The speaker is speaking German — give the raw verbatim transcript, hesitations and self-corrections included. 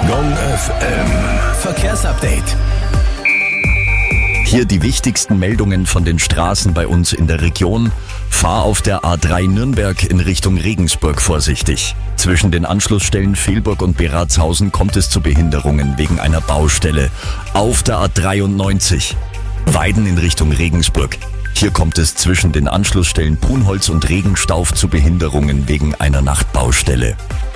Gong F M Verkehrsupdate. Hier die wichtigsten Meldungen von den Straßen bei uns in der Region. Fahr auf der A drei Nürnberg in Richtung Regensburg vorsichtig. Zwischen den Anschlussstellen Velburg und Beratshausen kommt es zu Behinderungen wegen einer Baustelle. Auf der A dreiundneunzig Weiden in Richtung Regensburg. Hier kommt es zwischen den Anschlussstellen Punholz und Regenstauf zu Behinderungen wegen einer Nachtbaustelle.